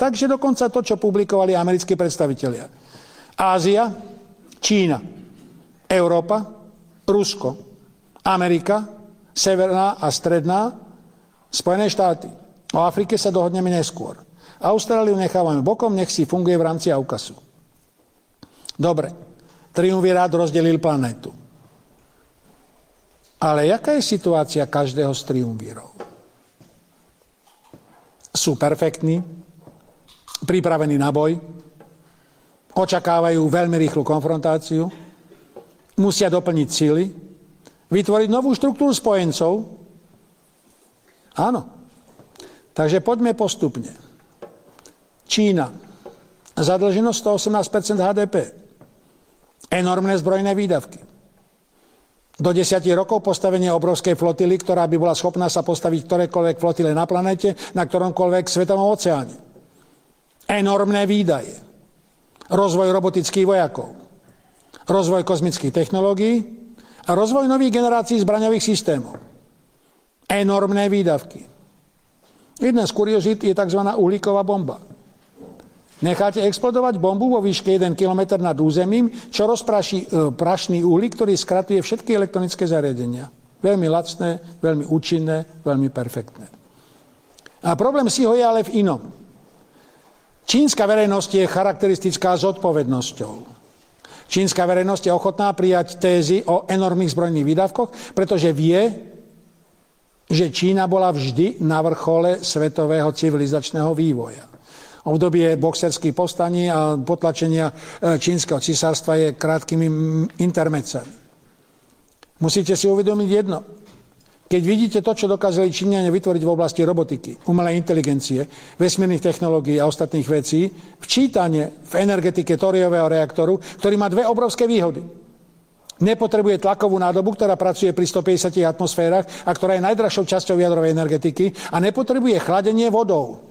Takže dokonca to, čo publikovali americkí predstavitelia. Ázia, Čína, Európa, Rusko, Amerika, Severná a Stredná, Spojené štáty. O Afrike sa dohodneme neskôr. Austráliu nechávame bokom, nech si funguje v rámci AUKUSu. Dobre, triumvirát rozdelil planetu. Ale jaká je situácia každého z triumvírov? Sú perfektní, pripravení na boj, očakávajú veľmi rýchlu konfrontáciu, musia doplniť sily, vytvoriť novú štruktúru spojencov. Áno. Takže poďme postupne. Čína. Zadlženosť 118% HDP. Enormné zbrojné výdavky. Do 10 rokov postavenie obrovskej flotily, ktorá by bola schopná sa postaviť ktorejkoľvek flotile na planete, na ktoromkoľvek svetovom oceáne. Enormné výdaje. Rozvoj robotických vojakov. Rozvoj kozmických technológií a rozvoj nových generácií zbraňových systémov. Enormné výdavky. Jedna z kuriozít je tzv. Uhlíková bomba. Necháte explodovať bombu vo výške 1 km nad územím, čo rozpraší prašný uhlík, ktorý skratuje všetky elektronické zariadenia. Veľmi lacné, veľmi účinné, veľmi perfektné. A problém si ho je ale v inom. Čínska verejnosť je charakteristická zodpovednosťou. Čínska verejnosť je ochotná prijať tézy o enormných zbrojných výdavkoch, pretože vie, že Čína bola vždy na vrchole svetového civilizačného vývoja. Obdobie boxerských povstaní a potlačenia čínskeho cisárstva je krátkými intermedzami. Musíte si uvedomiť jedno. Keď vidíte to, čo dokázali Číňania vytvoriť v oblasti robotiky, umelej inteligencie, vesmírnych technológií a ostatných vecí, včítanie v energetike thoriového reaktoru, ktorý má dve obrovské výhody. Nepotrebuje tlakovú nádobu, ktorá pracuje pri 150 atmosférach a ktorá je najdražšou časťou jadrovej energetiky a nepotrebuje chladenie vodou.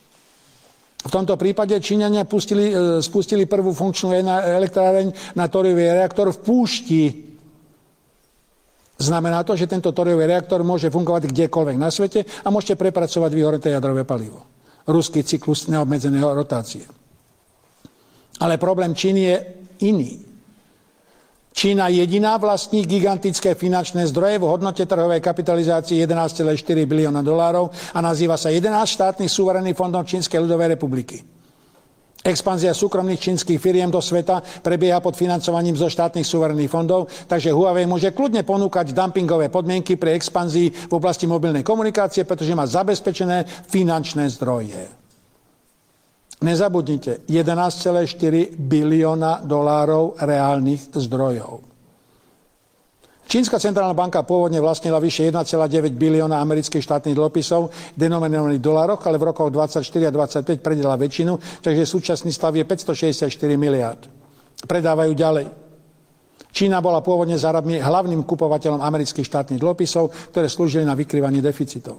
V tomto prípade Číňania spustili prvú funkčnú elektráreň na thoriový reaktor v púšti. Znamená to, že tento thoriový reaktor môže fungovať kdekoľvek na svete a môžete prepracovať vyhoreté jadrové palivo. Ruský cyklus neobmedzeného rotácie. Ale problém Číny je iný. Čína jediná vlastní gigantické finančné zdroje v hodnote trhovej kapitalizácie 11,4 bilióna dolárov a nazýva sa 11 štátnych suverénnych fondov Čínskej ľudovej republiky. Expanzia súkromných čínskych firiem do sveta prebieha pod financovaním zo štátnych suverénnych fondov, takže Huawei môže kľudne ponúkať dumpingové podmienky pri expanzii v oblasti mobilnej komunikácie, pretože má zabezpečené finančné zdroje. Nezabudnite, 11,4 bilióna dolárov reálnych zdrojov. Čínska centrálna banka pôvodne vlastnila vyše 1,9 bilióna amerických štátnych dlhopisov denominovaných v dolároch, ale v rokoch 24 a 25 predala väčšinu, takže súčasný stav je 564 miliárd. Predávajú ďalej. Čína bola pôvodne za Arabmi hlavným kupovateľom amerických štátnych dlhopisov, ktoré slúžili na vykrývanie deficitov.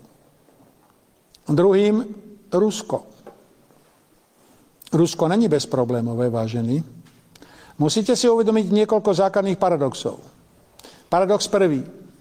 Druhým Rusko. Rusko není bezproblémové, vážení. Musíte si uvedomiť niekoľko základných paradoxov. Paradox prvý.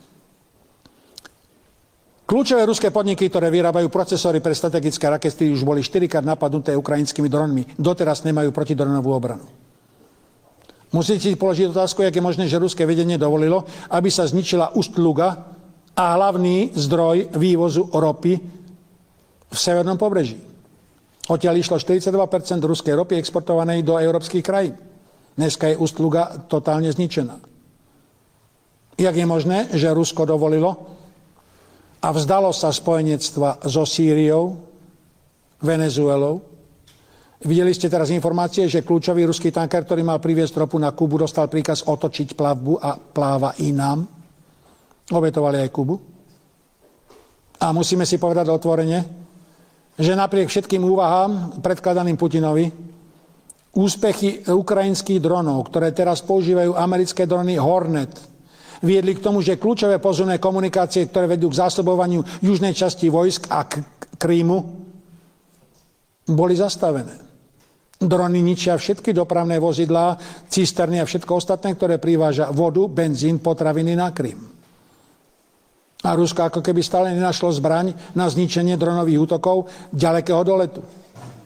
Kľúčové ruské podniky, ktoré vyrábajú procesory pre strategické rakety, už boli 4-krát napadnuté ukrajinskými dronmi. Doteraz nemajú protidronovú obranu. Musíte si položiť otázku, jak je možné, že ruské vedenie dovolilo, aby sa zničila Ust-Luga a hlavný zdroj vývozu ropy v severnom pobreží. Odtiaľ išlo 42% ruskej ropy exportovanej do európskych krajín. Dneska je Ust-Luga totálne zničená. Jak je možné, že Rusko dovolilo a vzdalo sa spojenectva so Sýriou, Venezuelou? Videli ste teraz informácie, že kľúčový ruský tanker, ktorý mal priviesť ropu na Kubu, dostal príkaz otočiť plavbu a pláva inám. Obetovali aj Kubu. A musíme si povedať otvorene, že napriek všetkým úvahám predkladaným Putinovi, úspechy ukrajinských dronov, ktoré teraz používajú americké drony Hornet, viedli k tomu, že kľúčové pozemné komunikácie, ktoré vedú k zásobovaniu južnej časti vojsk a Krímu, boli zastavené. Drony ničia všetky dopravné vozidlá, cisterny a všetko ostatné, ktoré priváža vodu, benzín, potraviny na Krím. A Rusko ako keby stále nenašlo zbraň na zničenie dronových útokov ďalekého doletu.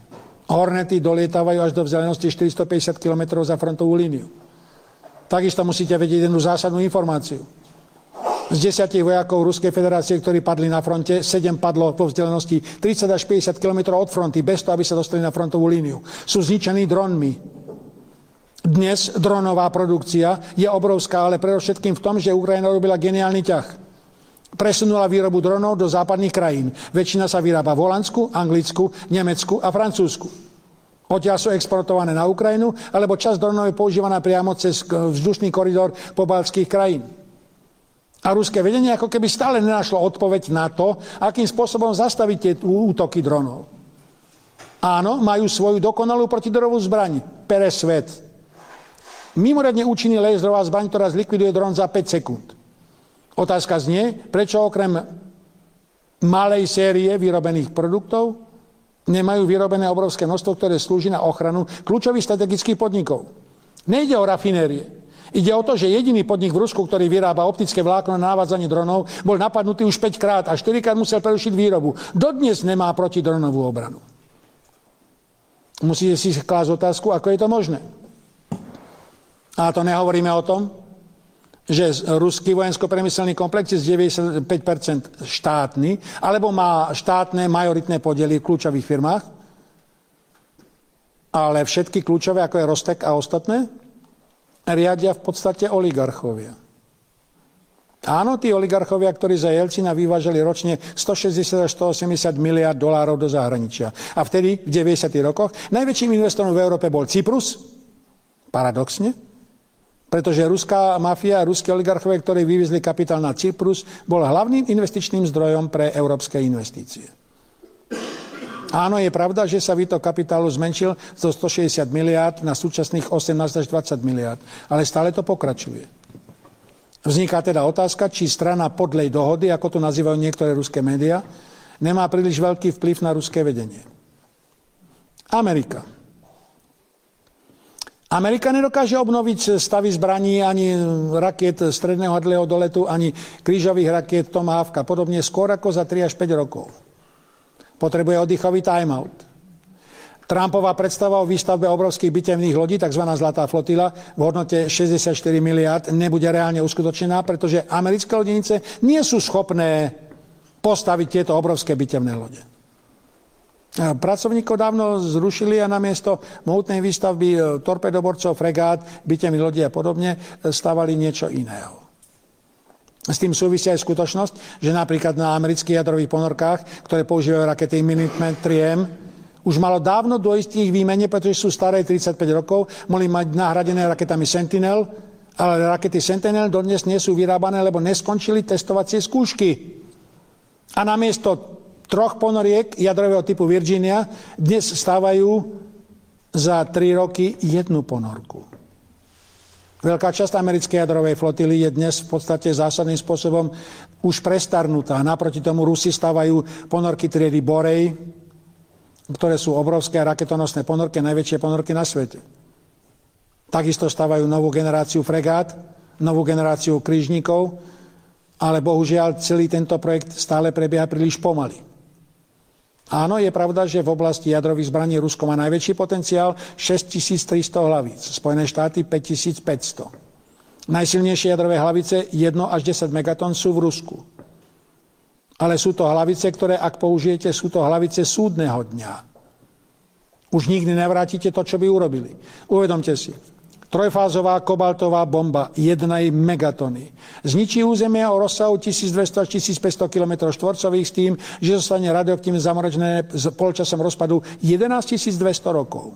Hornety dolietávajú až do vzdialenosti 450 km za frontovú líniu. Takisto musíte vedieť jednu zásadnú informáciu. Z 10 vojakov Ruskej federácie, ktorí padli na fronte, 7 padlo vo vzdialenosti 30 až 50 km od fronty, bez toho, aby sa dostali na frontovú líniu. Sú zničení dronmi. Dnes dronová produkcia je obrovská, ale predovšetkým v tom, že Ukrajina robila geniálny ťah. Presunula výrobu dronov do západných krajín. Väčšina sa vyrába v Holandsku, Anglicku, Nemecku a Francúzsku. Odtiaľ sú exportované na Ukrajinu, alebo časť dronov je používaná priamo cez vzdušný koridor pobaltských krajín. A ruské vedenie ako keby stále nenašlo odpoveď na to, akým spôsobom zastaviť tie útoky dronov. Áno, majú svoju dokonalú protidronovú zbraň, Peresvet. Mimoriadne účinný laserová zbraň, ktorá zlikviduje dron za 5 sekúnd. Otázka znie, prečo okrem malej série vyrobených produktov nemajú vyrobené obrovské množstvo, ktoré slúži na ochranu kľúčových strategických podnikov. Nejde o rafinérie. Ide o to, že jediný podnik v Rusku, ktorý vyrába optické vlákno na navádzanie dronov, bol napadnutý už 5 krát a 4 krát musel prerušiť výrobu. Dodnes nemá protidronovú obranu. Musíte si klásť otázku, ako je to možné. A to nehovoríme o tom, že ruský vojensko-priemyselný komplex je z 95% štátny, alebo má štátne majoritné podiely v kľúčových firmách, ale všetky kľúčové, ako je Rostek a ostatné, riadia v podstate oligarchovia. Áno, tí oligarchovia, ktorí za Jelcina vyvážali ročne 160 až 180 miliard dolárov do zahraničia. A vtedy, v 90. rokoch, najväčším investorom v Európe bol Cyprus, paradoxne, pretože ruská mafia a ruskí oligarchovia, ktorí vyviezli kapitál na Cyprus, bol hlavným investičným zdrojom pre európske investície. Áno, je pravda, že sa výtok kapitálu zmenšil zo 160 miliárd na súčasných 18 až 20 miliárd, ale stále to pokračuje. Vzniká teda otázka, či strana podlej dohody, ako to nazývajú niektoré ruské médiá, nemá príliš veľký vplyv na ruské vedenie. Amerika. Amerika nedokáže obnoviť stavy zbraní ani rakiet stredného a dlhého doletu, ani krížových rakiet Tomahawk a podobne skôr ako za 3 až 5 rokov. Potrebuje oddychový time-out. Trumpová predstava o výstavbe obrovských bitevných lodí, tzv. Zlatá flotila, v hodnote 64 miliard, nebude reálne uskutočnená, pretože americké lodenice nie sú schopné postaviť tieto obrovské bitevné lode. Pracovníkov dávno zrušili a namiesto mohutnej výstavby torpedoborcov, fregát, bitevných lodí a podobne stavali niečo iného. S tým súvisia aj skutočnosť, že napríklad na amerických jadrových ponorkách, ktoré používajú rakety Minuteman 3M, už malo dávno dôjsť ich výmene, pretože sú staré 35 rokov, mohli mať nahradené raketami Sentinel, ale rakety Sentinel dodnes nie sú vyrábané, lebo neskončili testovacie skúšky. A namiesto 3 ponoriek jadrového typu Virginia dnes stávajú za 3 roky 1 ponorku. Veľká časť americkej jadrovej flotily je dnes v podstate zásadným spôsobom už prestarnutá. Naproti tomu Rusi stavajú ponorky triedy Borej, ktoré sú obrovské raketonosné ponorky, najväčšie ponorky na svete. Takisto stavajú novú generáciu fregát, novú generáciu krížnikov, ale bohužiaľ celý tento projekt stále prebieha príliš pomaly. Áno, je pravda, že v oblasti jadrových zbraní Rusko má najväčší potenciál, 6300 hlavíc, Spojené štáty 5500. Najsilnejšie jadrové hlavice 1 až 10 megatón sú v Rusku. Ale sú to hlavice, ktoré, ak použijete, sú to hlavice súdneho dňa. Už nikdy nevrátite to, čo by urobili. Uvedomte si. Trojfázová kobaltová bomba 1 megatony zničí územie o rozsahu 1200 až 1500 km štvorcových s tým, že zostane radioaktívne zamorené s polčasom rozpadu 11200 rokov.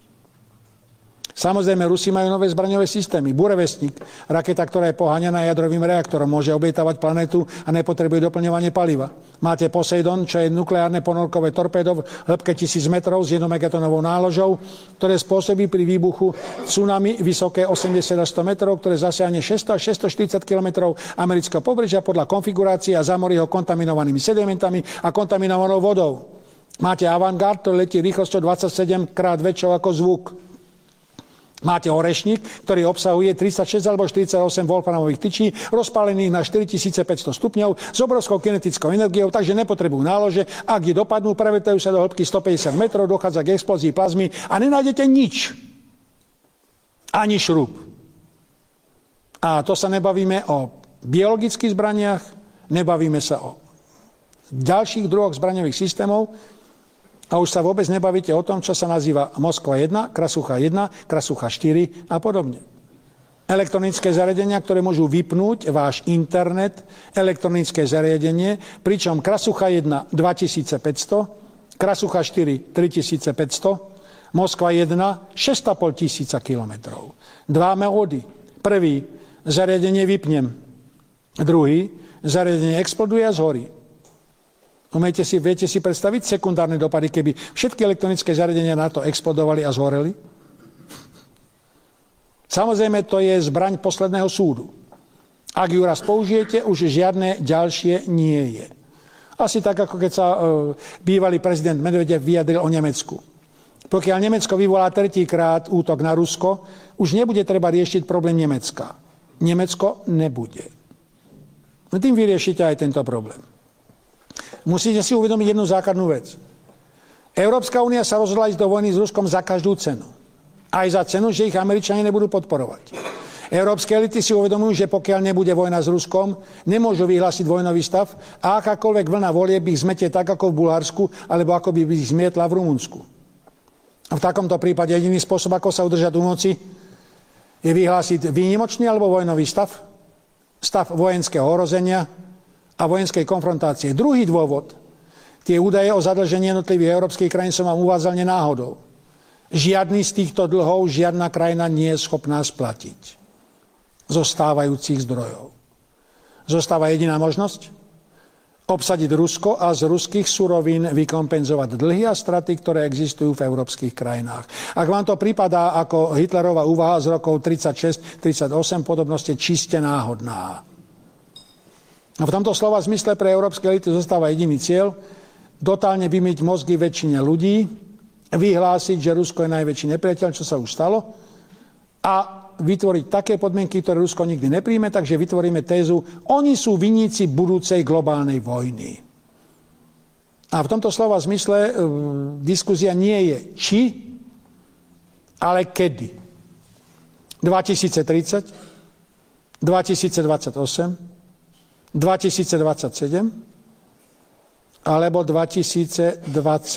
Samozrejme, Rusi majú nové zbraňové systémy. Burevestník, raketa, ktorá je poháňaná jadrovým reaktorom, môže oblietávať planetu a nepotrebuje doplňovanie paliva. Máte Poseidon, čo je nukleárne ponorkové torpédo v hĺbke 1000 metrov s 1 megatonovou náložou, ktoré spôsobí pri výbuchu tsunami vysoké 80 až 100 metrov, ktoré zasiahne 600 až 640 km amerického pobrežia podľa konfigurácie a zamorí ho kontaminovanými sedimentami a kontaminovanou vodou. Máte Avangard, ktorý letí rýchlosťou 27 krát väčšou ako zvuk. Máte orešník, ktorý obsahuje 36 alebo 48 wolframových tyčí, rozpálených na 4500 stupňov s obrovskou kinetickou energiou, takže nepotrebujú nálože. Ak je dopadnú, prevetajú sa do hĺbky 150 metrov, dochádza k explózii plazmy a nenájdete nič. Ani šrúb. A to sa nebavíme o biologických zbraniach, nebavíme sa o ďalších druhoch zbraňových systémov, a už sa vôbec nebavíte o tom, čo sa nazýva Moskva 1, Krasucha 1, Krasucha 4 a podobne. Elektronické zariadenia, ktoré môžu vypnúť váš internet, elektronické zariadenie, pričom Krasucha 1 2500, Krasucha 4 3500, Moskva 1 6,5 tisíca kilometrov. Dva módy. Prvý, zariadenie vypnem. Druhý, zariadenie exploduje a zhorí. Viete si predstaviť sekundárne dopady, keby všetky elektronické zariadenia na to explodovali a zhoreli? Samozrejme, to je zbraň posledného súdu. Ak ju raz použijete, už žiadne ďalšie nie je. Asi tak, ako keď sa bývalý prezident Medvedev vyjadril o Nemecku. Pokiaľ Nemecko vyvolá tretíkrát útok na Rusko, už nebude treba riešiť problém Nemecka. Nemecko nebude. No tým vyriešite aj tento problém. Musíte si uvedomiť jednu základnú vec. Európska únia sa rozhodla ísť do vojny s Ruskom za každú cenu. Aj za cenu, že ich Američania nebudú podporovať. Európske elity si uvedomujú, že pokiaľ nebude vojna s Ruskom, nemôžu vyhlásiť vojnový stav a akákoľvek vlna volieb ich zmetie tak ako v Bulharsku, alebo ako by ich zmietla v Rumunsku. A v takomto prípade jediný spôsob, ako sa udržať u moci, je vyhlásiť výnimočný alebo vojnový stav, stav vojenského ohrozenia a vojenskej konfrontácie. Druhý dôvod, tie údaje o zadlžení jednotlivých európskych krajín som vám uvádzal nenáhodou. Žiadny z týchto dlhov, žiadna krajina nie je schopná splatiť zo stávajúcich zdrojov. Zostáva jediná možnosť? Obsadiť Rusko a z ruských surovín vykompenzovať dlhy a straty, ktoré existujú v európskych krajinách. Ak vám to pripadá ako Hitlerová úvaha z rokov 36-38, podobnosť je čiste náhodná. A v tomto slova zmysle pre európske elity zostáva jediný cieľ, totálne vymyť mozgy väčšine ľudí, vyhlásiť, že Rusko je najväčší nepriateľ, čo sa už stalo, a vytvoriť také podmienky, ktoré Rusko nikdy nepríjme, takže vytvoríme tézu, oni sú vinníci budúcej globálnej vojny. A v tomto slova zmysle diskusia nie je či, ale kedy. 2030, 2028, 2027 alebo 2026.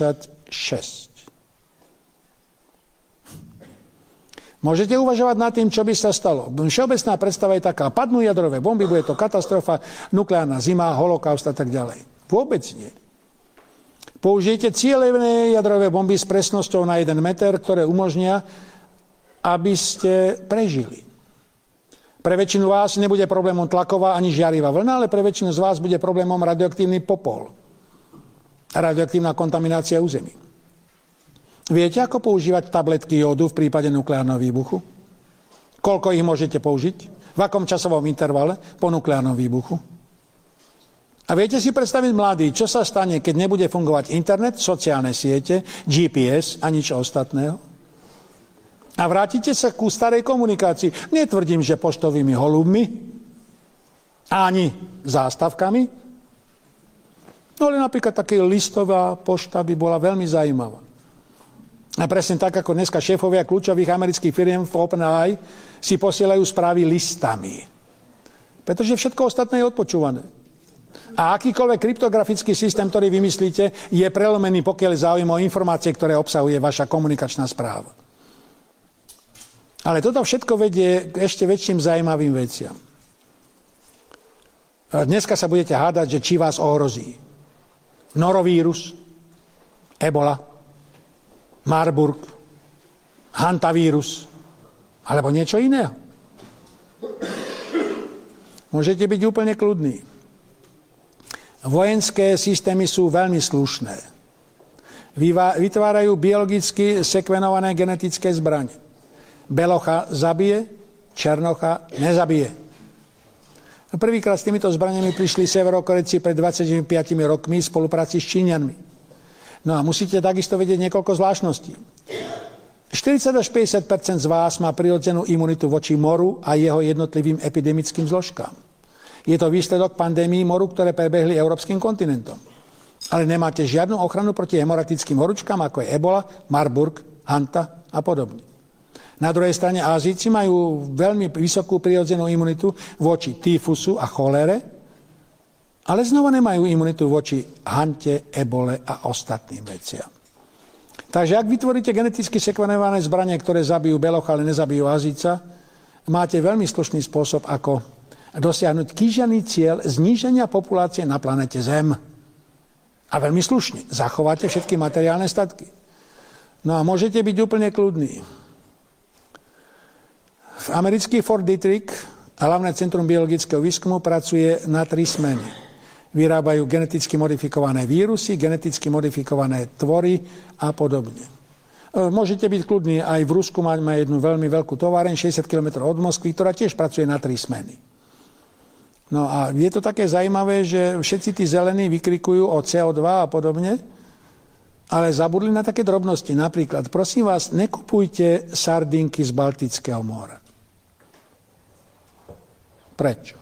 Môžete uvažovať nad tým, čo by sa stalo. Všeobecná predstava je taká, padnú jadrové bomby, bude to katastrofa, nukleárna zima, holokaust a tak ďalej. Vôbec nie. Použijete cielené jadrové bomby s presnosťou na 1 meter, ktoré umožnia, aby ste prežili. Pre väčšinu vás nebude problémom tlaková ani žiarivá vlna, ale pre väčšinu z vás bude problémom radioaktívny popol. Radioaktívna kontaminácia území. Viete, ako používať tabletky jódu v prípade nukleárneho výbuchu? Koľko ich môžete použiť? V akom časovom intervale po nukleárnom výbuchu? A viete si predstaviť, mladí, čo sa stane, keď nebude fungovať internet, sociálne siete, GPS a nič ostatného? A vrátite sa ku starej komunikácii. Netvrdím, že poštovými holubmi, ani zástavkami, no ale napríklad taká listová pošta by bola veľmi zaujímavá. A presne tak, ako dneska šéfovia kľúčových amerických firiem v OpenAI si posielajú správy listami. Pretože všetko ostatné je odpočúvané. A akýkoľvek kryptografický systém, ktorý vymyslíte, je prelomený, pokiaľ záujem o informácie, ktoré obsahuje vaša komunikačná správa. Ale toto všetko vedie k ešte väčším zaujímavým veciam. Dneska sa budete hádať, že či vás ohrozí norovírus, ebola, Marburg, hantavírus alebo niečo iného. Môžete byť úplne kľudní. Vojenské systémy sú veľmi slušné. Vytvárajú biologicky sekvenované genetické zbrane. Belocha zabije, Černocha nezabije. Prvýkrát s týmito zbraniami prišli Severokorejci pred 25 rokmi v spolupráci s Číňanmi. No a musíte takisto vedieť niekoľko zvláštností. 40 až 50 z vás má prirodzenú imunitu voči moru a jeho jednotlivým epidemickým zložkám. Je to výsledok pandémií moru, ktoré prebehli európskym kontinentom. Ale nemáte žiadnu ochranu proti hemoratickým horúčkám, ako je ebola, Marburg, Hanta a podobne. Na druhej strane Ázíci majú veľmi vysokú prirodzenú imunitu voči týfusu a cholére, ale znova nemajú imunitu voči Hante, ebole a ostatným veciam. Takže ak vytvoríte geneticky sekvenované zbranie, ktoré zabijú belocha, ale nezabijú Ázíca, máte veľmi slušný spôsob, ako dosiahnuť kýžený cieľ zníženia populácie na planete Zem. A veľmi slušne. Zachováte všetky materiálne statky. No a môžete byť úplne kľudní. V americký Fort Detrick, hlavné centrum biologického výskumu, pracuje na 3 smeny. Vyrábajú geneticky modifikované vírusy, geneticky modifikované tvory a podobne. Môžete byť kľudní, aj v Rusku máme jednu veľmi veľkú továreň, 60 km od Moskvy, ktorá tiež pracuje na 3 smeny. No a je to také zaujímavé, že všetci tí zelení vykrikujú o CO2 a podobne, ale zabudli na také drobnosti. Napríklad, prosím vás, nekupujte sardinky z Baltického mora. Prečo?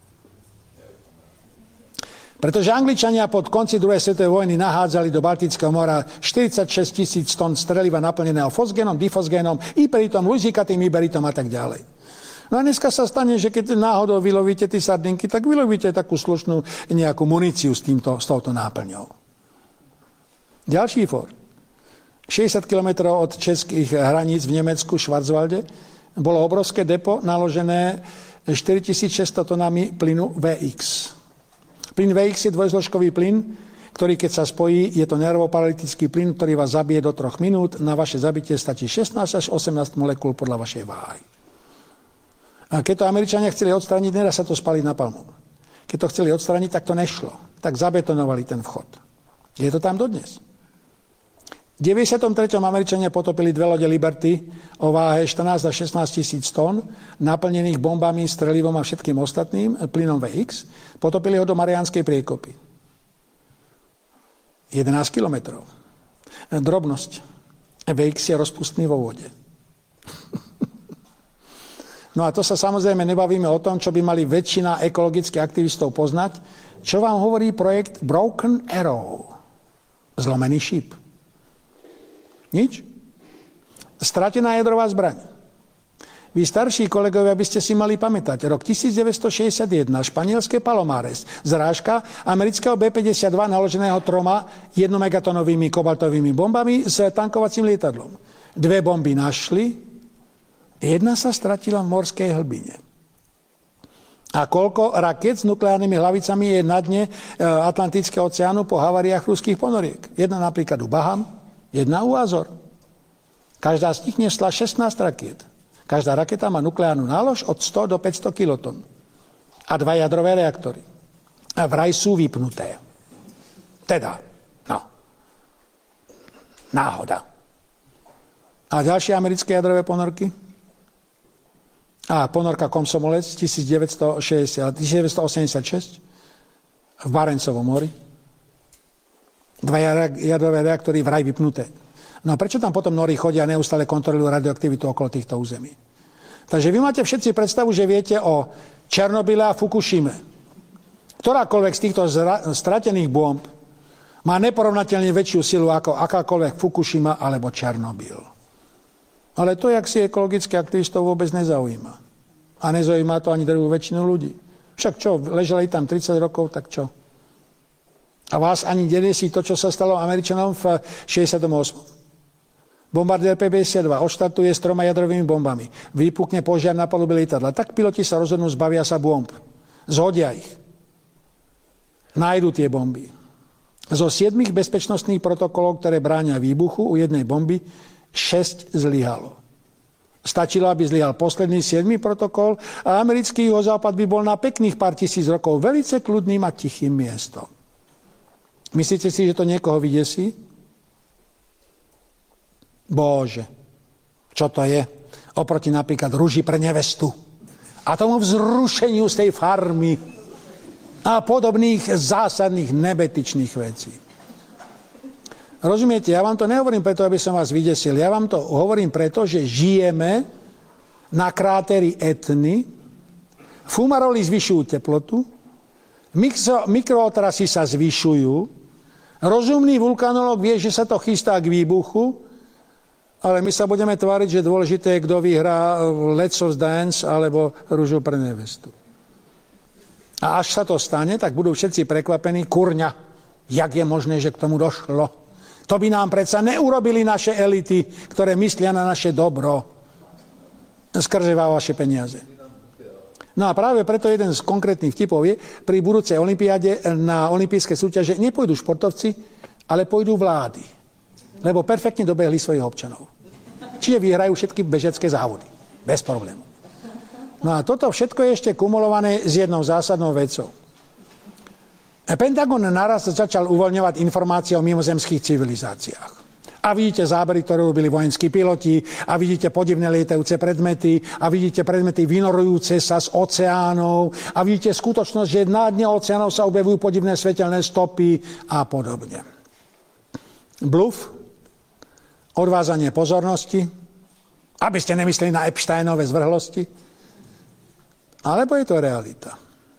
Pretože Angličania pod konci druhej svetovej vojny nahádzali do Baltického mora 46 000 tón streliva naplneného fosgénom, difosgénom, iperitom, luzikatým, iberitom a tak ďalej. No a dneska sa stane, že keď náhodou vylovíte tie sardinky, tak vylovíte takú slušnú nejakú muníciu s touto náplňou. Ďalší Fort. 60 km od českých hraníc v Nemecku, Schwarzwalde, bolo obrovské depo naložené 4600 tonami plynu VX. Plyn VX je dvojzložkový plyn, ktorý keď sa spojí, je to nervoparalitický plyn, ktorý vás zabije do 3 minút. Na vaše zabitie stačí 16 až 18 molekúl podľa vašej váhy. A keď to Američania chceli odstrániť, nedá sa to spaliť na palmu. Keď to chceli odstrániť, tak to nešlo. Tak zabetonovali ten vchod. Je to tam dodnes. V 93. Američania potopili 2 lode Liberty o váhe 14 až 16 000 tón, naplnených bombami, strelivom a všetkým ostatným, plynom VX. Potopili ho do Mariánskej priekopy. 11 kilometrov. Drobnosť. VX je rozpustný vo vode. No a to sa samozrejme nebavíme o tom, čo by mali väčšina ekologických aktivistov poznať, čo vám hovorí projekt Broken Arrow. Zlomený šíp. Nič? Stratená jadrová zbraň. Vy starší kolegovia by ste si mali pamätať. Rok 1961, španielské Palomares, zrážka amerického B-52 naloženého 3 1-megatonovými kobaltovými bombami s tankovacím lietadlom. 2 bomby našli, jedna sa stratila v morskej hlbine. A koľko raket s nukleárnymi hlavicami je na dne Atlantického oceánu po haváriách ruských ponoriek? Jedna napríklad u Baham, jedna u Azor. Každá z nich nesla 16 rakiet. Každá raketa má nukleárnu nálož od 100 do 500 kiloton. A 2 jadrové reaktory. A vraj sú vypnuté. Teda, no. Náhoda. A ďalšie americké jadrové ponorky? A ponorka Komsomolec 1986 v Barencovom mori. 2 jadrové reaktory vraj vypnuté. No a prečo tam potom nori chodia a neustále kontrolujú radioaktivitu okolo týchto území? Takže vy máte všetci predstavu, že viete o Černobyle a Fukušime. Ktorákoľvek z týchto stratených bomb má neporovnateľne väčšiu silu ako akákoľvek Fukušima alebo Černobyl. Ale to, jak si ekologických aktivistov vôbec nezaujíma. A nezaujíma to ani druhú väčšinu ľudí. Však čo, leželi tam 30 rokov, tak čo? A vás ani nenesí to, čo sa stalo Američanom v 68. Bombardier P-52 odštartuje s 3 jadrovými bombami. Vypukne požiar na palube lietadla. Tak piloti sa rozhodnú, zbavia sa bomb. Zhodia ich. Nájdu tie bomby. Zo 7 bezpečnostných protokolov, ktoré bránia výbuchu u jednej bomby, 6 zlyhalo. Stačilo, aby zlyhal posledný 7. protokol a americký juhozápad by bol na pekných pár tisíc rokov velice kľudným a tichým miestom. Myslíte si, že to niekoho vydesí? Bože, čo to je? Oproti napríklad ruži pre nevestu. A tomu vzrušeniu z tej farmy a podobných zásadných nebetičných vecí. Rozumiete, ja vám to nehovorím preto, aby som vás vydesil. Ja vám to hovorím preto, že žijeme na krátery Etny, fumaroli zvyšujú teplotu, mikrootrasy sa zvyšujú, rozumný vulkanológ vie, že sa to chystá k výbuchu, ale my sa budeme tváriť, že dôležité je, kto vyhrá Let's Dance alebo Rúžu pre nevestu. A až sa to stane, tak budú všetci prekvapení, kurňa, jak je možné, že k tomu došlo. To by nám predsa neurobili naše elity, ktoré myslia na naše dobro. Skrževá vaše peniaze. No a práve preto jeden z konkrétnych vtipov je, pri budúcej olympiáde na olympijské súťaže nepôjdu športovci, ale pôjdu vlády. Lebo perfektne dobehli svojich občanov. Čiže vyhrajú všetky bežecké závody. Bez problémov. No a toto všetko je ešte kumulované s jednou zásadnou vecou. Pentagon naraz začal uvoľňovať informácie o mimozemských civilizáciách. A vidíte zábery, ktoré robili vojenskí piloti, a vidíte podivné lietajúce predmety, a vidíte predmety vynorujúce sa z oceánov, a vidíte skutočnosť, že na dne oceánov sa objavujú podivné svetelné stopy a podobne. Bluff, odvázanie pozornosti, aby ste nemysleli na Epsteinove zvrhlosti, alebo je to realita.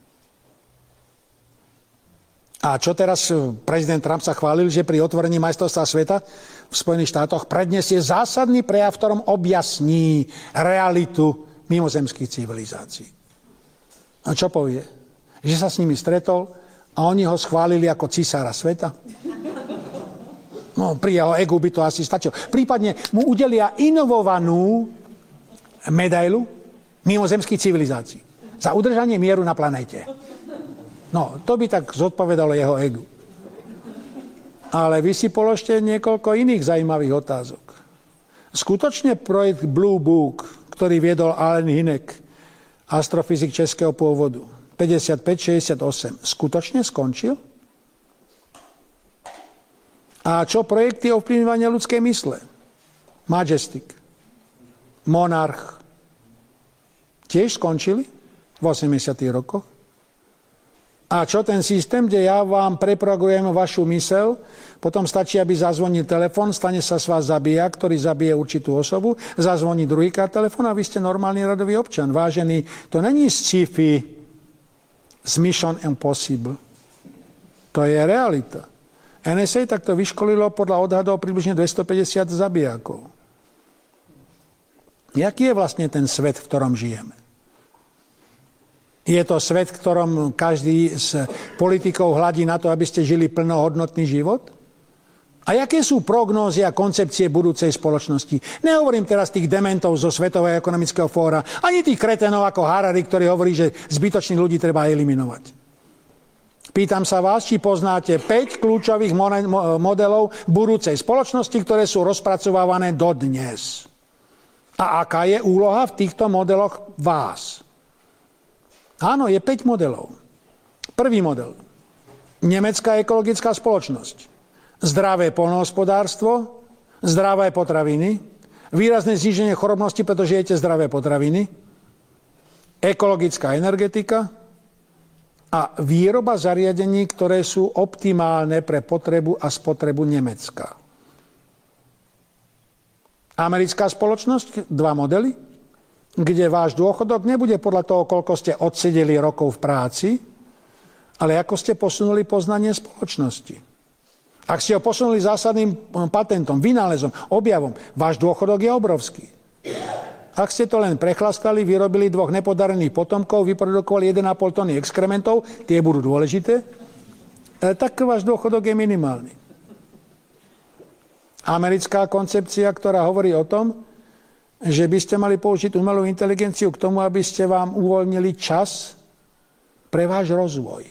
A čo teraz prezident Trump sa chválil, že pri otvorení majstrovstva sveta v Spojených štátoch predniesie zásadný prejav, v ktorom objasní realitu mimozemských civilizácií. A čo povie? Že sa s nimi stretol a oni ho schválili ako cisára sveta? No, pri jeho egu by to asi stačilo. Prípadne mu udelia inovovanú medailu mimozemských civilizácií za udržanie mieru na planéte. No, to by tak zodpovedalo jeho egu. Ale vy si položte niekoľko iných zaujímavých otázok. Skutočne projekt Blue Book, ktorý viedol Allen Hynek, astrofyzik českého pôvodu, 55-68, skutočne skončil? A čo projekty ovplyvňovania ľudskej mysle? Majestic, Monarch, tiež skončili v 80. rokoch? A čo ten systém, kde ja vám preprogramujem vašu myseľ, potom stačí, aby zazvonil telefon, stane sa z vás zabíjak, ktorý zabije určitú osobu, zazvoní druhýkrát telefon a vy ste normálny radový občan. Vážený, to není sci-fi z Mission Impossible. To je realita. NSA takto vyškolilo podľa odhadov približne 250 zabijakov. Jaký je vlastne ten svet, v ktorom žijeme? Je to svet, v ktorom každý z politikov hladí na to, aby ste žili plnohodnotný život? A jaké sú prognózy a koncepcie budúcej spoločnosti? Nehovorím teraz tých dementov zo Svetového ekonomického fóra, ani tých kretenov ako Harari, ktorý hovorí, že zbytočných ľudí treba eliminovať. Pýtam sa vás, či poznáte 5 kľúčových modelov budúcej spoločnosti, ktoré sú rozpracovávané dodnes. A aká je úloha v týchto modeloch vás? Áno, je 5 modelov. Prvý model. Nemecká ekologická spoločnosť. Zdravé poľnohospodárstvo, zdravé potraviny, výrazné zníženie chorobnosti, pretože jete zdravé potraviny, ekologická energetika a výroba zariadení, ktoré sú optimálne pre potrebu a spotrebu Nemecka. Americká spoločnosť, 2 modely, kde váš dôchodok nebude podľa toho, koľko ste odsedeli rokov v práci, ale ako ste posunuli poznanie spoločnosti. Ak ste ho posunuli zásadným patentom, vynálezom, objavom, váš dôchodok je obrovský. Ak ste to len prechlastali, vyrobili 2 nepodarených potomkov, vyprodukovali 1,5 tony exkrementov, tie budú dôležité, tak váš dôchodok je minimálny. Americká koncepcia, ktorá hovorí o tom, že by ste mali použiť umelú inteligenciu k tomu, aby ste vám uvoľnili čas pre váš rozvoj.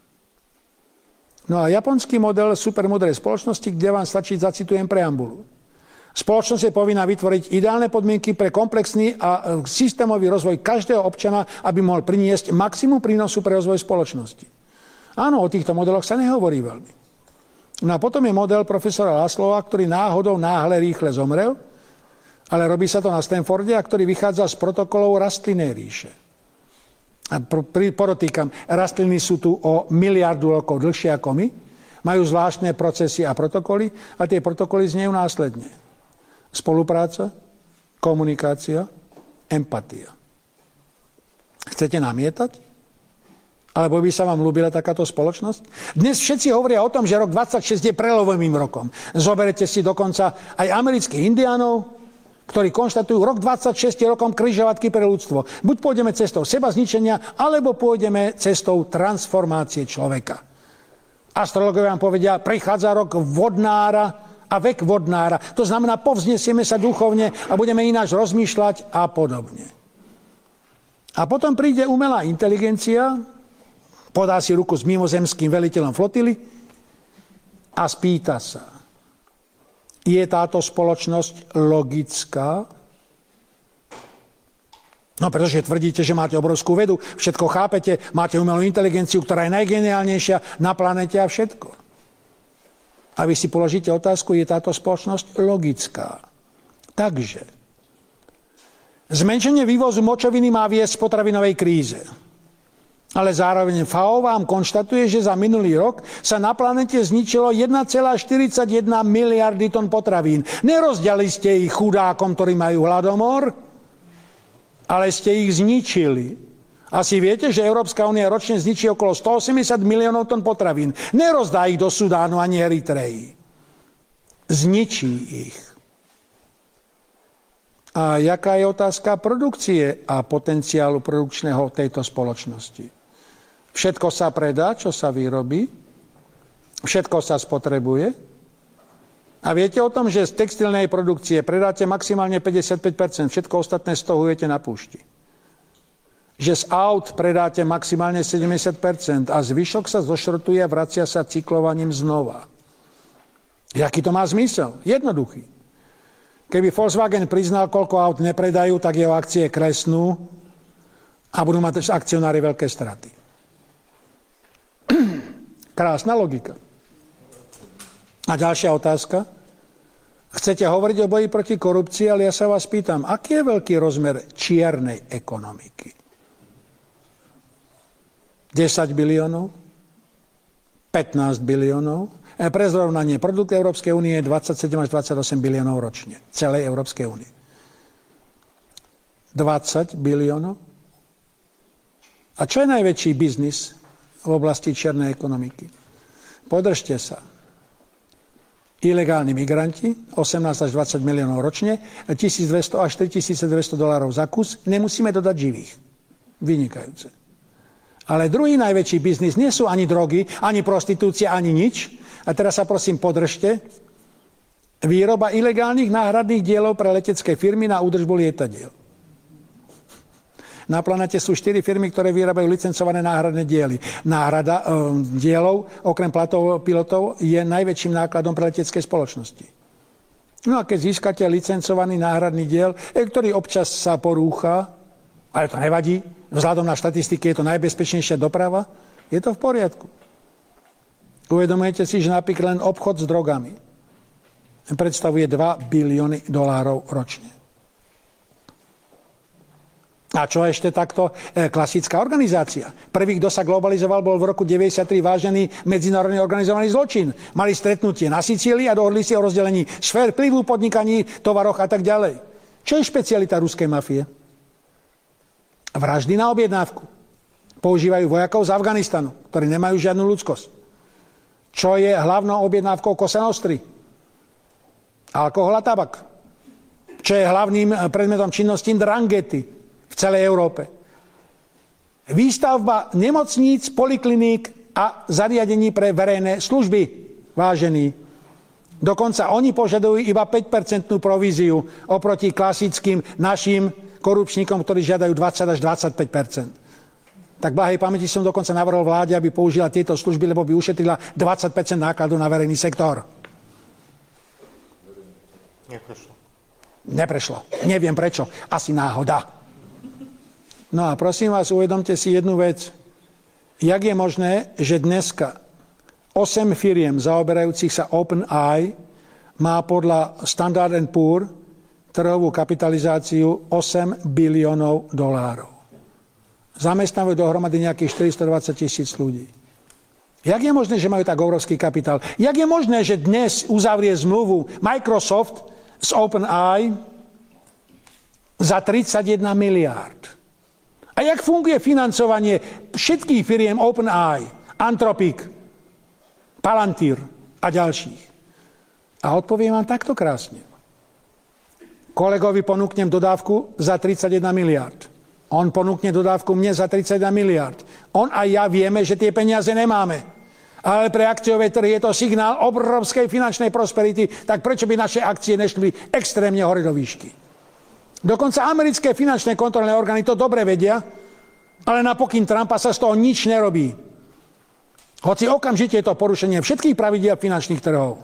No a japonský model supermodrej spoločnosti, kde vám stačí, zacitujem preambulu. Spoločnosť je povinná vytvoriť ideálne podmienky pre komplexný a systémový rozvoj každého občana, aby mohol priniesť maximum prínosu pre rozvoj spoločnosti. Áno, o týchto modeloch sa nehovorí veľmi. No a potom je model profesora Laslova, ktorý náhodou náhle rýchle zomrel, ale robí sa to na Stanforde, a ktorý vychádza z protokolov rastlinnej ríše. A podotýkam, rastliny sú tu o miliardu rokov dlhšie ako my, Majú zvláštne procesy a protokoly a tie protokoly znejú následne. Spolupráca, komunikácia, empatia. Chcete namietať? Alebo by sa vám ľúbila takáto spoločnosť? Dnes všetci hovoria o tom, že rok 26 je prelovovým rokom. Zoberete si dokonca aj amerických indiánov, ktorí konštatujú, rok 26 je rokom križovatky pre ľudstvo. Buď pôjdeme cestou seba zničenia, alebo pôjdeme cestou transformácie človeka. Astrológovia vám povedia, prichádza rok vodnára a vek vodnára. To znamená, povznesieme sa duchovne a budeme ináč rozmýšľať a podobne. A potom príde umelá inteligencia, podá si ruku s mimozemským veliteľom flotily a spýta sa, je táto spoločnosť logická? No, pretože tvrdíte, že máte obrovskú vedu, všetko chápete, máte umelú inteligenciu, ktorá je najgeniálnejšia na planete a všetko. A vy si položíte otázku, je táto spoločnosť logická? Takže, zmenšenie vývozu močoviny má viesť k potravinovej kríze. Ale zároveň FAO vám konštatuje, že za minulý rok sa na planete zničilo 1,41 miliardy tón potravín. Nerozdiali ste ich chudákom, ktorí majú hladomor, ale ste ich zničili. Asi viete, že Európska únia ročne zničí okolo 180 miliónov tón potravín. Nerozdá ich do Sudánu ani Eritreji. Zničí ich. A jaká je otázka produkcie a potenciálu produkčného tejto spoločnosti? Všetko sa predá, čo sa vyrobí. Všetko sa spotrebuje. A viete o tom, že z textilnej produkcie predáte maximálne 55%, všetko ostatné stohujete na púšti. Že z aut predáte maximálne 70% a zvyšok sa zošrotuje a vracia sa cyklovaním znova. Jaký to má zmysel? Jednoduchý. Keby Volkswagen priznal, koľko aut nepredajú, tak jeho akcie klesnú a budú mať akcionári veľké straty. Krásna logika. A ďalšia otázka. Chcete hovoriť o boji proti korupcii, ale ja sa vás pýtam, aký je veľký rozmer čiernej ekonomiky? 10 biliónov? 15 biliónov? Pre zrovnanie, produkt Európskej únie je 27 až 28 biliónov ročne. Celej Európskej únie. 20 biliónov? A čo je najväčší biznis v oblasti čiernej ekonomiky? Podržte sa. Ilegálni migranti, 18 až 20 miliónov ročne, 1200 až 3200 dolárov za kus, nemusíme dodať živých. Vynikajúce. Ale druhý najväčší biznis nie sú ani drogy, ani prostitúcia, ani nič. A teraz sa prosím podržte. Výroba ilegálnych náhradných dielov pre letecké firmy na údržbu lietadiel. Na planete sú 4 firmy, ktoré vyrábajú licencované náhradné diely. Náhrada dielov, okrem platov pilotov, je najväčším nákladom pre letecké spoločnosti. No a keď získate licencovaný náhradný diel, ktorý občas sa porúcha, ale to nevadí, vzhľadom na štatistiky je to najbezpečnejšia doprava, je to v poriadku. Uvedomujete si, že napríklad len obchod s drogami predstavuje 2 bilióny dolárov ročne. A čo ešte takto? Klasická organizácia. Prvý, kto sa globalizoval, bol v roku 1993 vážený medzinárodne organizovaný zločin. Mali stretnutie na Sicílii a dohodli si o rozdelení sfér vplyvu, podnikaní, tovaroch a tak ďalej. Čo je špecialita ruskej mafie? Vraždy na objednávku. Používajú vojakov z Afganistanu, ktorí nemajú žiadnu ľudskosť. Čo je hlavnou objednávkou Cosa Nostry? Alkohol a tabak. Čo je hlavným predmetom činnosti Ndranghety v celej Európe? Výstavba nemocníc, polikliník a zariadení pre verejné služby, vážení. Dokonca oni požadujú iba 5% províziu oproti klasickým našim korupčníkom, ktorí žiadajú 20 až 25%. Tak blahej pamäti som dokonca navrhol vláde, aby použila tieto služby, lebo by ušetrila 20% nákladu na verejný sektor. Neprešlo. Neviem prečo. Asi náhoda. No a prosím vás, uvedomte si jednu vec. Jak je možné, že dneska 8 firiem zaoberajúcich sa OpenAI má podľa Standard & Poor trhovú kapitalizáciu 8 biliónov dolárov. Zamestnávajú dohromady nejakých 420 000 ľudí. Jak je možné, že majú tak obrovský kapitál? Jak je možné, že dnes uzavrie zmluvu Microsoft z OpenAI za 31 miliárd? A jak funguje financovanie všetkých firiem OpenAI, Anthropic, Palantir a ďalších? A odpoviem vám takto krásne. Kolegovi ponúknem dodávku za 31 miliárd. On ponúkne dodávku mne za 31 miliárd. On a ja vieme, že tie peniaze nemáme. Ale pre akciové trhy je to signál obrovskej finančnej prosperity, tak prečo by naše akcie nešli extrémne hore do výšky? Dokonca americké finančné kontrolné orgány to dobre vedia, ale na pokyn Trumpa sa z toho nič nerobí. Hoci okamžite je to porušenie všetkých pravidiel finančných trhov.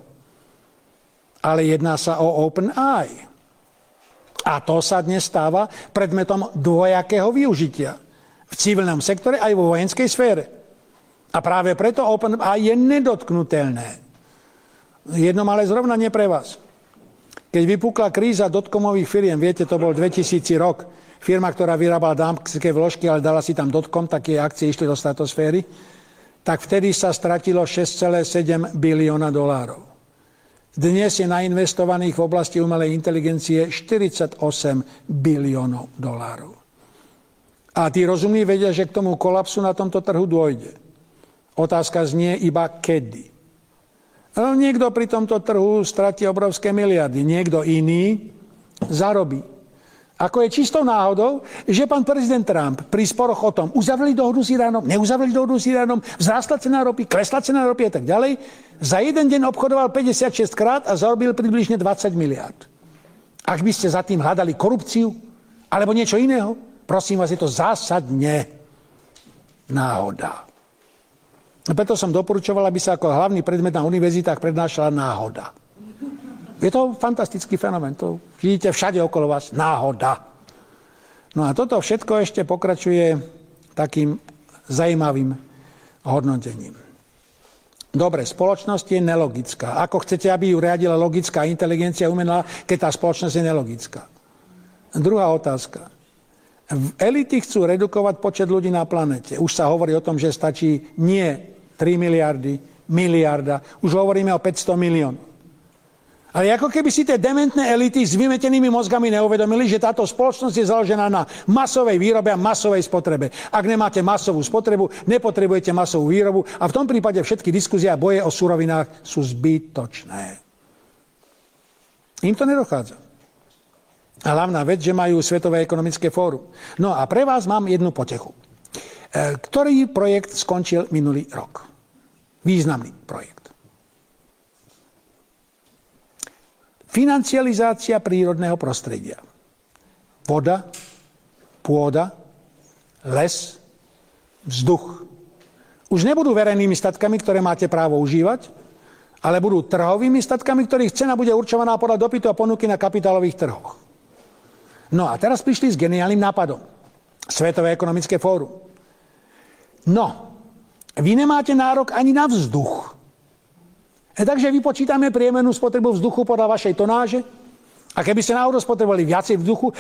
Ale jedná sa o OpenAI. A to sa dnes stáva predmetom dvojakého využitia. V civilnom sektore aj vo vojenskej sfére. A práve preto OpenAI je nedotknutelné. Jedno ale zrovna nie pre vás. Keď vypukla kríza dotcomových firiem, viete, to bol 2000 rok, firma, ktorá vyrábala dámske vložky, ale dala si tam dotcom, tak jej akcie išli do stratosféry, tak vtedy sa stratilo 6,7 bilióna dolárov. Dnes je nainvestovaných v oblasti umelej inteligencie 48 biliónov dolárov. A tí rozumní vedia, že k tomu kolapsu na tomto trhu dôjde. Otázka znie iba kedy. Niekto pri tomto trhu stratí obrovské miliardy, niekto iný zarobí. Ako je čistou náhodou, že pán prezident Trump pri sporoch o tom uzavreli dohodu s Iránom, neuzavreli dohodu s Iránom, vzrástla cena ropy, klesla cena ropy a tak ďalej, za jeden deň obchodoval 56 krát a zarobil približne 20 miliard. Ak by ste za tým hľadali korupciu alebo niečo iného, prosím vás, je to zásadne náhoda. Preto som doporučoval, aby sa ako hlavný predmet na univerzitách prednášala náhoda. Je to fantastický fenomén. To vidíte všade okolo vás. Náhoda. No a toto všetko ešte pokračuje takým zajímavým hodnotením. Dobre, spoločnosť je nelogická. Ako chcete, aby ju riadila logická inteligencia umelá, keď tá spoločnosť je nelogická? Druhá otázka. Elity chcú redukovať počet ľudí na planete. Už sa hovorí o tom, že stačí nie 3 miliardy, miliarda. Už hovoríme o 500 miliónov. Ale ako keby si tie dementné elity s vymetenými mozgami neuvedomili, že táto spoločnosť je založená na masovej výrobe a masovej spotrebe. Ak nemáte masovú spotrebu, nepotrebujete masovú výrobu a v tom prípade všetky diskusie a boje o surovinách sú zbytočné. Im to nedochádza. A hlavná vec, že majú Svetové ekonomické fórum. No a pre vás mám jednu potechu. Ktorý projekt skončil minulý rok? Významný projekt. Financializácia prírodného prostredia. Voda, pôda, les, vzduch. Už nebudú verejnými statkami, ktoré máte právo užívať, ale budú trhovými statkami, ktorých cena bude určovaná podľa dopytu a ponuky na kapitálových trhoch. No a teraz prišli s geniálnym nápadom. Svetové ekonomické fórum. No, vy nemáte nárok ani na vzduch. Takže vypočítame priemernú spotrebu vzduchu podľa vašej tonáže a keby ste náhodou spotrebovali viacej vzduchu,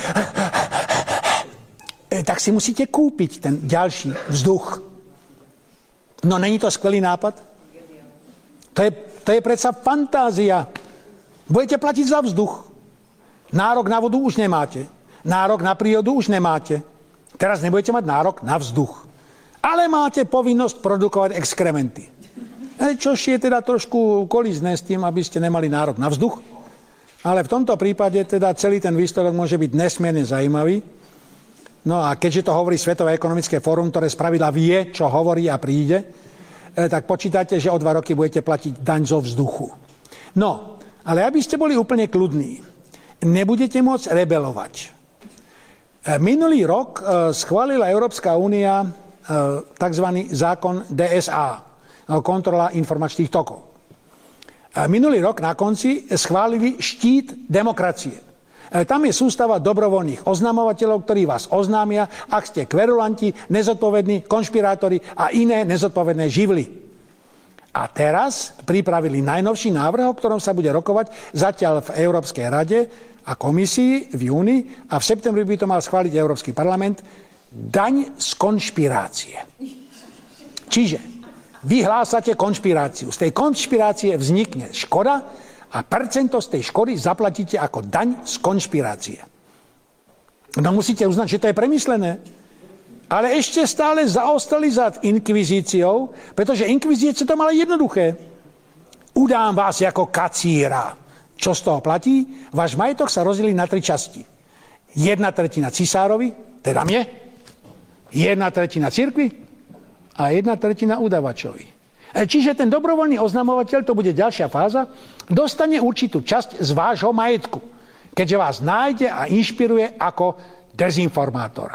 tak si musíte kúpiť ten ďalší vzduch. No, není to skvelý nápad? To je predsa fantázia. Budete platiť za vzduch. Nárok na vodu už nemáte. Nárok na prírodu už nemáte. Teraz nebudete mať nárok na vzduch. Ale máte povinnosť produkovať exkrementy. Čož je teda trošku kolízne s tým, aby ste nemali nárok na vzduch. Ale v tomto prípade teda celý ten výsledok môže byť nesmierne zaujímavý. No a keďže to hovorí Svetové ekonomické fórum, ktoré spravidla vie, čo hovorí a príde, tak počítate, že o 2 roky budete platiť daň zo vzduchu. No, ale aby ste boli úplne kľudní, nebudete môcť rebelovať. Minulý rok schválila Európska únia tzv. Zákon DSA, kontrola informačných tokov. Minulý rok na konci schválili štít demokracie. Tam je sústava dobrovoľných oznamovateľov, ktorí vás oznámia, ak ste kverulanti, nezodpovední, konšpirátori a iné nezodpovedné živly. A teraz pripravili najnovší návrh, o ktorom sa bude rokovať zatiaľ v Európskej rade a komisii v júni a v septembri by to mal schváliť Európsky parlament, daň z konšpirácie. Čiže vyhlásate konšpiráciu. Z tej konšpirácie vznikne škoda a percento z tej škody zaplatíte ako daň z konšpirácie. No musíte uznať, že to je premyslené. Ale ešte stále zaostali za inkvizíciou, pretože inkvizícia to mala jednoduché. Udám vás ako kacíra. Čo z toho platí? Váš majetok sa rozdelí na 3 časti. 1/3 cisárovi, teda mne, 1/3 cirkvi a 1/3 udavačovi. Čiže ten dobrovoľný oznamovateľ, to bude ďalšia fáza, dostane určitú časť z vášho majetku, keďže vás nájde a inšpiruje ako dezinformátora.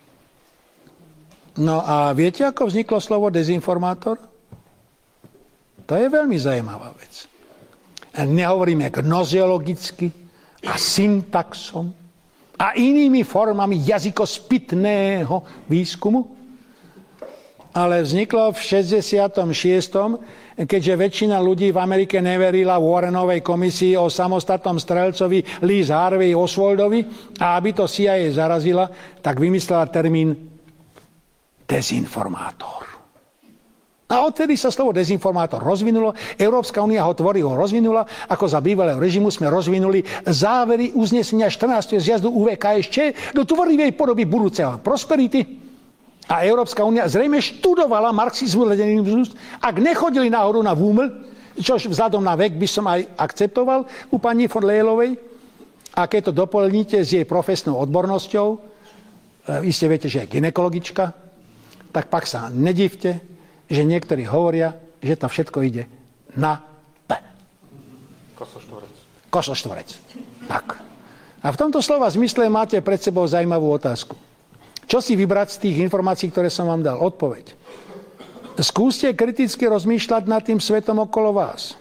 No a viete, ako vzniklo slovo dezinformátor? To je veľmi zaujímavá vec. Nehovoríme gnoziologicky a syntaxom a inými formami jazykospitného výskumu, ale vzniklo v 66., keďže väčšina ľudí v Amerike neverila Warrenovej komisii o samostatnom strelcovi Lee Harvey Oswaldovi a aby to CIA zarazila, tak vymyslela termín dezinformátor. A odtedy sa slovo dezinformátor rozvinulo, Európska únia ho tvorivo rozvinula, ako za bývalého režimu sme rozvinuli závery uznesenia 14. zjazdu UVKSČ do tvorivej podoby budúceho prosperity. A Európska únia zrejme študovala marxizmus, leninismus, ak nechodili náhodou na VUML, čo vzhľadom na vek by som aj akceptoval u pani von Leyelovej, a keď to doplníte s jej profesnou odbornosťou, iste viete, že je gynekologička, tak pak sa nedivte, že niektorí hovoria, že to všetko ide na P. Kosoštvorec. Tak. A v tomto slova zmysle máte pred sebou zaujímavú otázku. Čo si vybrať z tých informácií, ktoré som vám dal? Odpoveď. Skúste kriticky rozmýšľať nad tým svetom okolo vás.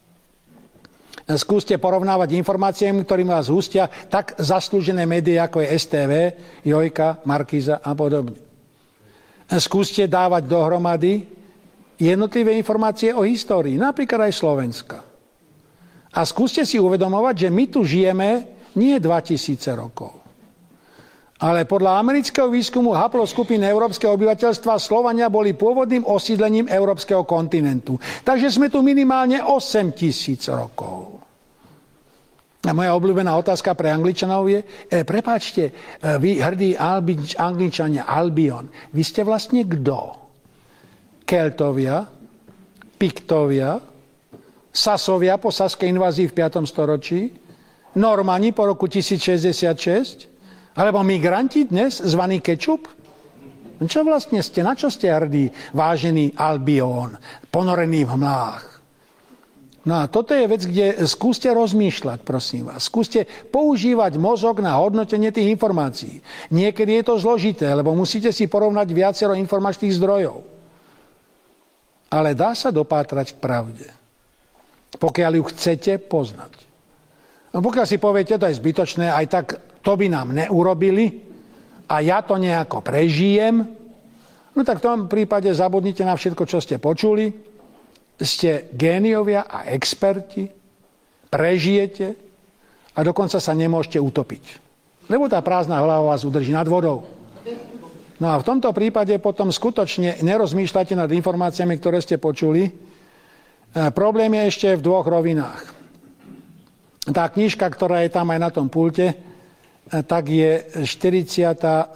Skúste porovnávať informáciami, ktorými vás hustia tak zaslúžené médiá, ako je STV, Jojka, Markíza a podobne. Skúste dávať dohromady jednotlivé informácie o histórii, napríklad aj Slovenska. A skúste si uvedomovať, že my tu žijeme nie 2000 rokov. Ale podľa amerického výskumu haploskupín európskeho obyvateľstva Slovania boli pôvodným osídlením európskeho kontinentu. Takže sme tu minimálne 8000 rokov. A moja obľúbená otázka pre Angličanov je, prepáčte, vy hrdí Angličania, Albion, vy ste vlastne kto? Keltovia, Piktovia, Sasovia po saskej invázii v 5. storočí, Normani po roku 1066, alebo migranti dnes, zvaný kečup? Čo vlastne ste, na čo ste hrdí, vážený Albion, ponorený v mlách? No a toto je vec, kde skúste rozmýšľať, prosím vás. Skúste používať mozog na hodnotenie tých informácií. Niekedy je to zložité, lebo musíte si porovnať viacero informačných zdrojov. Ale dá sa dopátrať k pravde, pokiaľ ju chcete poznať. No pokiaľ si poviete, to je zbytočné, aj tak to by nám neurobili a ja to nejako prežijem, no tak v tom prípade zabudnite na všetko, čo ste počuli, ste géniovia a experti, prežijete a dokonca sa nemôžete utopiť. Lebo tá prázdna hlava vás udrží nad vodou. No a v tomto prípade potom skutočne nerozmýšľate nad informáciami, ktoré ste počuli. Problém je ešte v 2 rovinách. Tá knižka, ktorá je tam aj na tom pulte, tak je 43.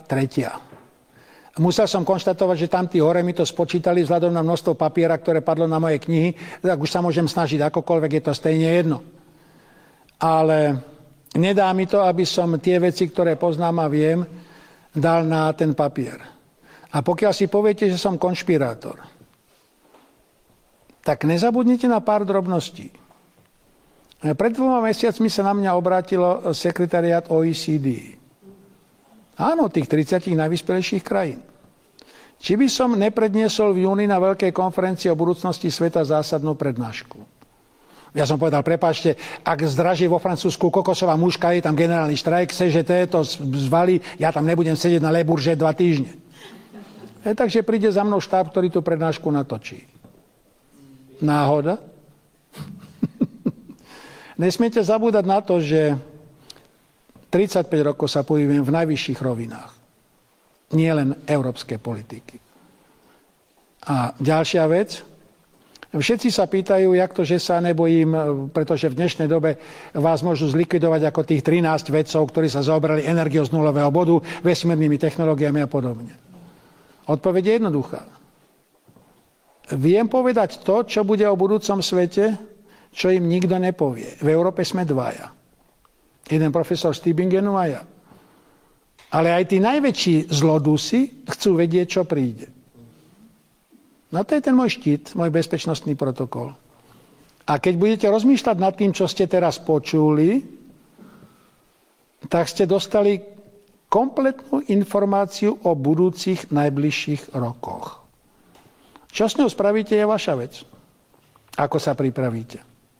Musel som konštatovať, že tam tí hore mi to spočítali vzhľadom na množstvo papiera, ktoré padlo na moje knihy, tak už sa môžem snažiť akokoľvek, je to stejne jedno. Ale nedá mi to, aby som tie veci, ktoré poznám a viem, dal na ten papier. A pokiaľ si poviete, že som konšpirátor, tak nezabudnite na pár drobností. Pred 2 mesiacmi sa na mňa obrátilo sekretariát OECD. Áno, tých 30 najvyspelejších krajín. Či by som nepredniesol v júni na veľkej konferencii o budúcnosti sveta zásadnú prednášku? Ja som povedal, prepáčte, ak zdraží vo Francúzsku kokosová muška, je tam generálny štrajk, CGT to zvali, ja tam nebudem sedieť na Le Bourget 2 týždne. Takže príde za mnou štáb, ktorý tú prednášku natočí. Náhoda? Nesmiete zabúdať na to, že 35 rokov sa pohybujem v najvyšších rovinách. Nie len európskej politiky. A ďalšia vec, Všetci sa pýtajú, jak to, že sa nebojím, pretože v dnešnej dobe vás môžu zlikvidovať ako tých 13 vedcov, ktorí sa zaoberali energiou z nulového bodu, vesmírnymi technológiami a podobne. Odpoveď je jednoduchá. Viem povedať to, čo bude o budúcom svete, čo im nikto nepovie. V Európe sme dvaja. Jeden profesor z Tübingenu a ja. Ale aj tí najväčší zlodusy chcú vedieť, čo príde. No to je ten môj štít, môj bezpečnostný protokol. A keď budete rozmýšľať nad tým, čo ste teraz počuli, tak ste dostali kompletnú informáciu o budúcich najbližších rokoch. Čo s ňou spravíte, je vaša vec. Ako sa pripravíte.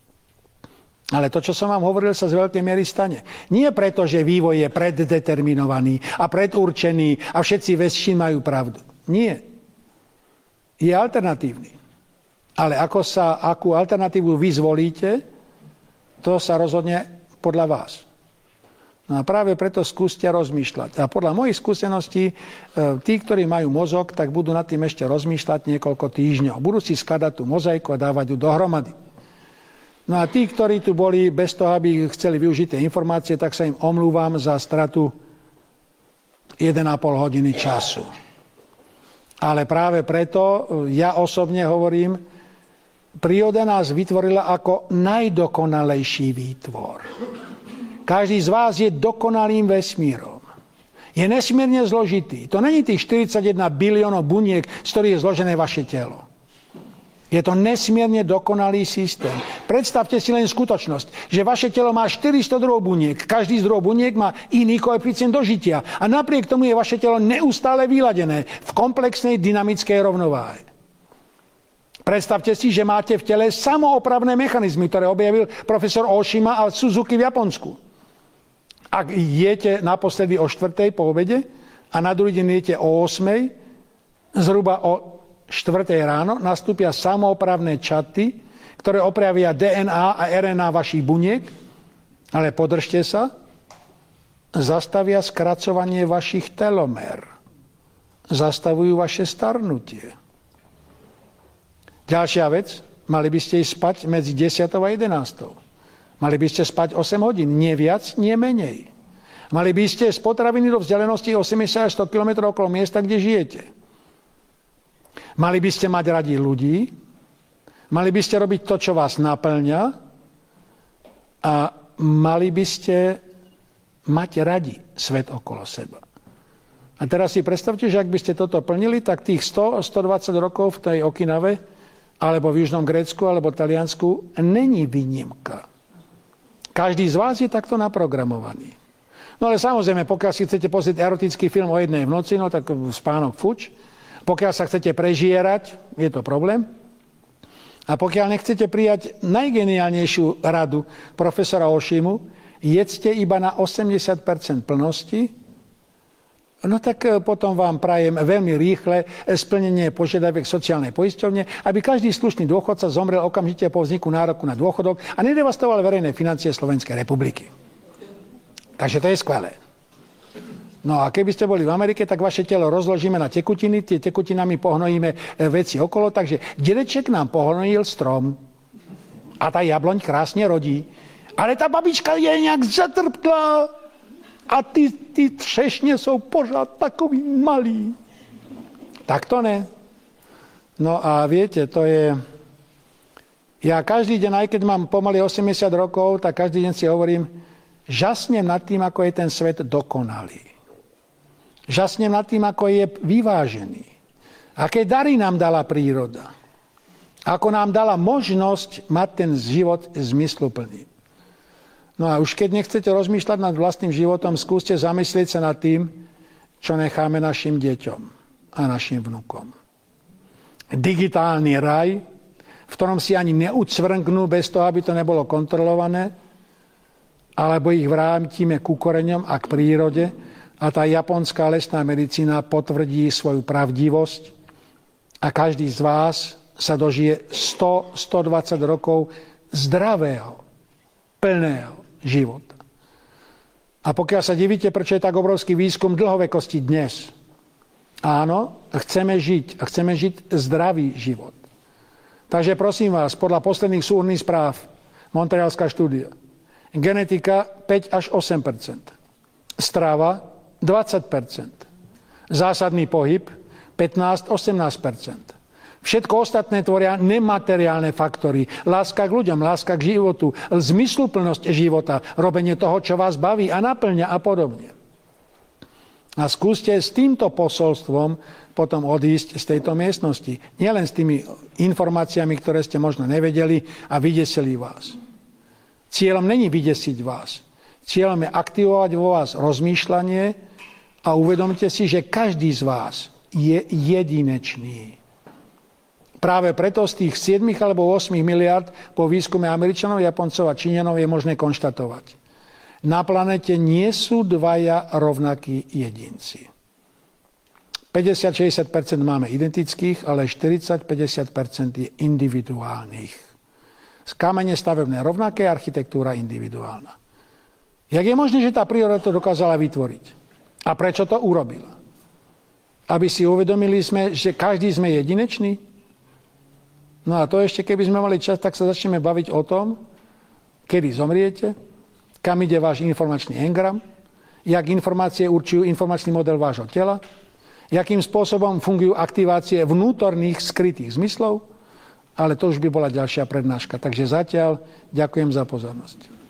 Ale to, čo som vám hovoril, sa z veľkej miery stane. Nie preto, že vývoj je preddeterminovaný a predurčený a všetci vedci majú pravdu. Nie. Je alternatívny. Ale akú alternatívu vy zvolíte, to sa rozhodne podľa vás. No a práve preto skúste rozmýšľať. A podľa mojich skúseností, tí, ktorí majú mozog, tak budú nad tým ešte rozmýšľať niekoľko týždňov. Budú si skladať tú mozaiku a dávať ju dohromady. No a tí, ktorí tu boli bez toho, aby chceli využiť tie informácie, tak sa im omlúvam za stratu 1,5 hodiny času. Ale práve preto ja osobne hovorím, príroda nás vytvorila ako najdokonalejší výtvor. Každý z vás je dokonalým vesmírom. Je nesmierne zložitý. To není tých 41 biliónov buniek, z ktorých je zložené vaše telo. Je to nesmierne dokonalý systém. Predstavte si len skutočnosť, že vaše telo má 400 druhov buniek. Každý z druhov buniek má iný koeficient dožitia. A napriek tomu je vaše telo neustále vyladené v komplexnej dynamickej rovnováhe. Predstavte si, že máte v tele samoopravné mechanizmy, ktoré objavil profesor Oshima a Suzuki v Japonsku. Ak jete naposledy o 4:00 po obede a na druhý deň jete o 8:00, zhruba o 4:00 ráno nastúpia samoopravné čaty, ktoré opravia DNA a RNA vašich buniek, ale podržte sa, zastavia skracovanie vašich telomér. Zastavujú vaše starnutie. Ďalšia vec, mali by ste ísť spať medzi 10:00 a 11:00. Mali by ste spať 8 hodín, nie viac, nie menej. Mali by ste z potraviny do vzdialenosti 80 až 100 km okolo miesta, kde žijete. Mali by ste mať radi ľudí, mali by ste robiť to, čo vás naplňa a mali by ste mať radi svet okolo seba. A teraz si predstavte, že ak by ste toto plnili, tak tých 100-120 rokov v tej Okinave, alebo v Južnom Grécku, alebo Taliansku, není výnimka. Každý z vás je takto naprogramovaný. No ale samozrejme, pokiaľ si chcete pozrieť erotický film o jednej v noci, no tak spánok fuč. Pokiaľ sa chcete prežierať, je to problém. A pokiaľ nechcete prijať najgeniálnejšiu radu profesora Oshimu, jedzte iba na 80% plnosti, no tak potom vám prajem veľmi rýchle splnenie požiadaviek sociálnej poisťovne, aby každý slušný dôchodca zomrel okamžite po vzniku nároku na dôchodok a nedevastoval verejné financie Slovenskej republiky. Takže to je skvelé. No a keby ste boli v Amerike, tak vaše telo rozložíme na tekutiny, tie tekutinami pohnojíme veci okolo, takže dedeček nám pohnojil strom a tá jabloň krásne rodí. Ale tá babička je nejak zatrpklá. A tí třešne sú pořád takový malí. Tak to ne. No a viete, to je... Ja každý deň, aj keď mám pomaly 80 rokov, tak každý deň si hovorím, žasnem nad tým, ako je ten svet dokonalý. Žasnem nad tým, ako je vyvážený. Aké dary nám dala príroda. Ako nám dala možnosť mať ten život zmysluplný. No a už keď nechcete rozmýšľať nad vlastným životom, skúste zamyslieť sa nad tým, čo necháme našim deťom a našim vnukom. Digitálny raj, v ktorom si ani neucvrnknú bez toho, aby to nebolo kontrolované, alebo ich vrátime ku koreňom a k prírode a tá japonská lesná medicína potvrdí svoju pravdivosť a každý z vás sa dožije 100-120 rokov zdravého, plného života. A pokiaľ sa divíte, prečo je tak obrovský výskum dlhovekosti dnes, áno, chceme žiť a chceme žiť zdravý život. Takže prosím vás, podľa posledných súhrnných správ, Montrealská štúdia, genetika 5 až 8%, strava 20%, zásadný pohyb 15-18%. Všetko ostatné tvoria nemateriálne faktory. Láska k ľuďom, láska k životu, zmysluplnosť života, robenie toho, čo vás baví a naplňa a podobne. A skúste s týmto posolstvom potom odísť z tejto miestnosti. Nielen s tými informáciami, ktoré ste možno nevedeli a vydesili vás. Cieľom není vydesiť vás. Cieľom je aktivovať vo vás rozmýšľanie a uvedomte si, že každý z vás je jedinečný. Práve preto z tých 7 alebo 8 miliard po výskume Američanov, Japoncov a Číňanov je možné konštatovať. Na planete nie sú dvaja rovnakí jedinci. 50-60% máme identických, ale 40-50% je individuálnych. Z kamene stavebné rovnaké, architektúra individuálna. Jak je možné, že tá príroda to dokázala vytvoriť? A prečo to urobila? Aby si uvedomili sme, že každý sme jedinečný? No a to ešte, keby sme mali čas, tak sa začneme baviť o tom, kedy zomriete, kam ide váš informačný engram, jak informácie určujú informačný model vášho tela, jakým spôsobom fungujú aktivácie vnútorných skrytých zmyslov, ale to už by bola ďalšia prednáška. Takže zatiaľ ďakujem za pozornosť.